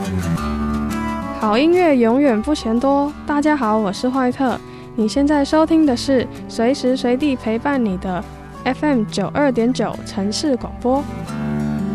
好音乐永远不嫌多。大家好，我是坏特。你现在收听的是随时随地陪伴你的 FM 92.9城市广播。